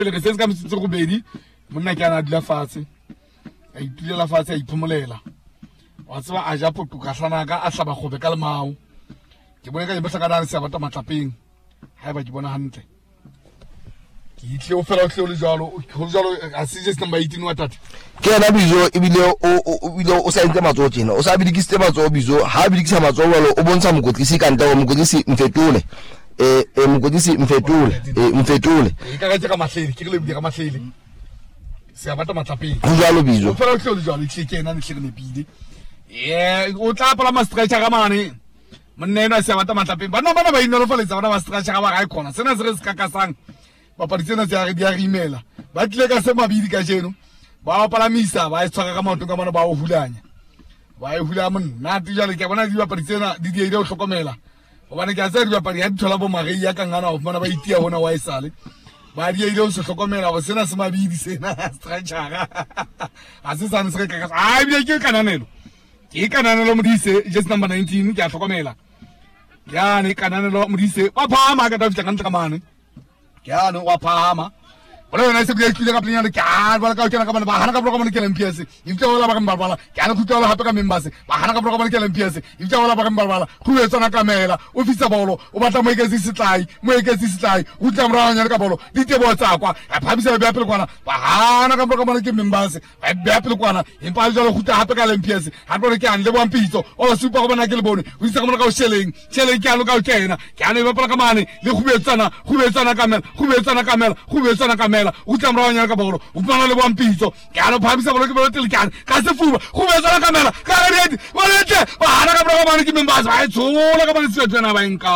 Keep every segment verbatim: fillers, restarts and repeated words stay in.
Le ke se ka mositse go bedi monna ke ana dula fatshe a itulela fatshe a iphomolela wa tseba a ja potuka hlana ka a hlaba gobe ka lemao ke bone ka lebetla ka dare se bata matlapeng ha ba ke bona hantle ke itle o fela o hle o le jalo o jalo a se just number eighteen wa tata ke yana Bizo ebile o ebile o sa ntse matso tsena o sa bidikiste matso Bizo ha bidikisa matso walo o bontsha mokotlisi ka nta wa mokotlisi mfetole eh eh mokotlisi mfetole eh mfetole e ka ga ka mahlele ke le bidi ka mahlele se bata matlapeng go jalo Bizo o fela o hle o le jalo ke ke ena ne hle ne bidi eh o tla pala ma stretcher ka mane monna ena se bata matlapeng bana bana ba inolo fa le tsa bana ba stretcher ka ba ga ikona sena se re se ka kasang ba paritsena tsa re di a rimela ba tle ka se mabidi ka jeno ba palamisa ba itshwaka ka maoto ka bona ba o hulanya ba e hula monna ti jale ke bona di ba paritsena di di ile o hlokomela bana ke a tsa di ba pari ya dithola bo magei ya ka ngana o bona ba itia hona wa isale ba di ile o se hlokomela go sena se mabidi sena stretcher a se sana se ka ka a bi ke kananelo ke kananelo modise just number nineteen ke a hlokomela ya ne kananelo modise ba phama ka tafitla ka ntle ka mane ya no wa phama wala na se ke tlile ka plenya ke a ba ka tsena ka bana ba hana ka program ke M P S ifte wala ba ka mbala ke ana khutela hape ka members ba hana ka program ke M P S ifte wala ba ka mbala khu etsana kamela o fisa bolo o batla mo eketsi sitlai mo eketsi sitlai o tla mranya ka bolo di tebo tsa kwa a phabisa be apele kwana ba hana ka program ke members ba be apele kwana empa jalo khuta hape ka M P S ha bone ke an le bwa mpitso o supa go bona ke le bone o isa ka mona ka o sheleng sheleng ke ano ka o kena ke ano ba pala ka mane le khubetsana khubetsana kamela khubetsana kamela khubetsana kamela o tla mranya ka bolo o bona le bwa mpitso ke ano phabisa bolo ke bolo tele kan ka se fuba khubetsana kamela ka ready bolete ba hana ka program ke members ba tsola ka bana se tsena ba enka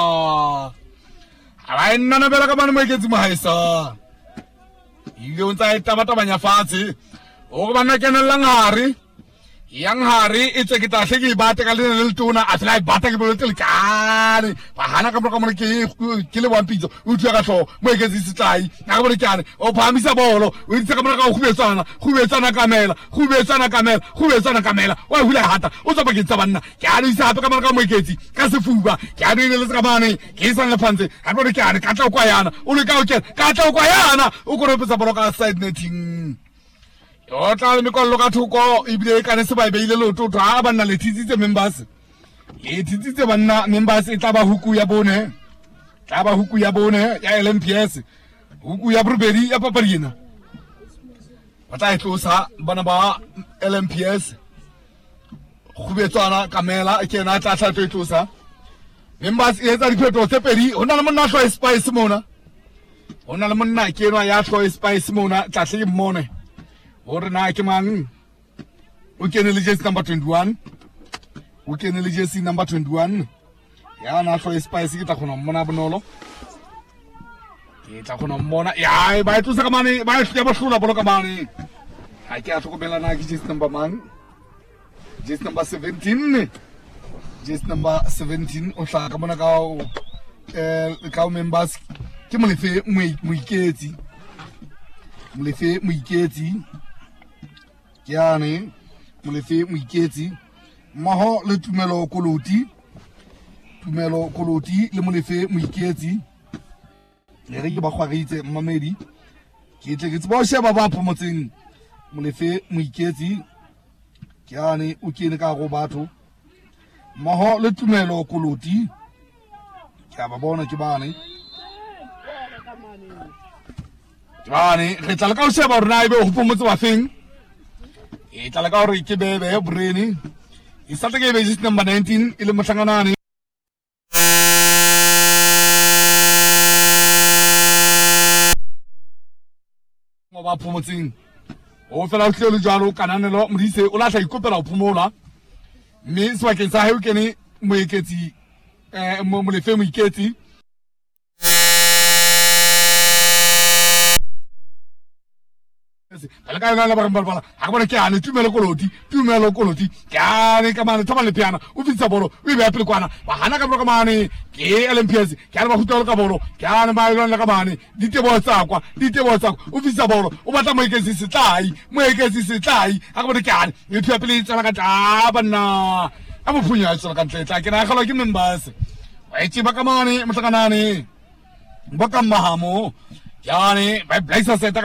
ala nna na bela ka bana mo eketsi mo haisa ile o ntsa eta bata banya fatshe o go bana kenela ngari yang hari itse ke tahle ke bate ka le le tona a tla bata ke bolete le kane ba hana ka program ke ke le wampitso o tla ka tlo mo eketsi sitlai na go le kane o phamisa bolo o itse ka mona ka go khubetsana khubetsana kamela khubetsana kamela khubetsana kamela wa hula hata o tsa ba ke tsa banna ke a isa hape ka mona ka mo eketsi ka sefuba ke a dile le ka mane ke sa le phantse ha go le kane ka tla kwa yana o le ka o kena ka tla kwa yana o go repetsa bolo ka side netting o tla me kollo ka thoko ibile ka ne se ba beile loto to ha banna le titsitse members le titsitse banna members e tla ba huku ya bone tla ba huku ya bone ya L M P S huku ya brubedi ya paparina bata e tlosa bana ba L M P S khubetsana kamela ke na tla tla to tlosa members e tsa dipheto tse pedi hona le monna hlo spice mona hona le monna ke no ya hlo spice mona tla hle mmone ore na ke mang o kene le jersey number twenty-one o kene le jersey number twenty-one ya na hlo spice ke tla khona mmona bonolo ke tla khona mmona ya ba tsosa ka mane ba ya ba hlola bolo ka mane ha ke a tlhokomela na ke jersey number man jersey number seventeen jersey number seventeen o hla ka mona ka o eh ka members ke mo lefe mo iketsi mo lefe mo iketsi Kiane molefe moiketsi maho le tumelo koloti tumelo koloti le molefe moiketsi le re ke ba khwaritse mmamedi ke tle ke tsba sheba ba phomotseng molefe moiketsi kiane o kene ka go batho maho le tumelo koloti ke ba bona ke bane bane re tla ka o sheba rona ibe o phomotse ba feng e tla ka re ke bebe ya breni e sa ke be just number nineteen ile motlanganane mo ba phomotseng o fela o tlelo jalo kananelo modise o la tla ikopela o phomola mme swa ke sa he o kene mo eketsi eh mo mo le fe mo iketsi bala ka la ba bala ha bona ke ane tumelo koloti tumelo koloti ka ne ka mane thaba le piana o fitsa bolo o be apele kwana ba hana ka ka mane ke L M P S ke ba khutela ka bolo ke ana ba ile ka mane di tebo tsa kwa di tebo tsa o fitsa bolo o batla mo eketsi sitlai mo eketsi sitlai ha bona ke ane e thwa pele tsala ka taba na a mo phunya tsala ka tletla ke na galo ke members wa itse ba ka mane motlakanane ba ka mahamo yani ba blessa seta